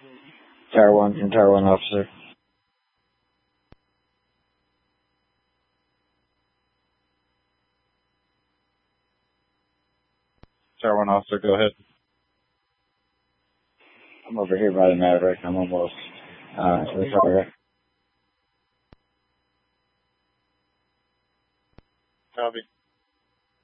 Tower 1 from Tower 1 officer. Tower 1 officer, go ahead. I'm over here by the Maverick. I'm almost to the target. Copy.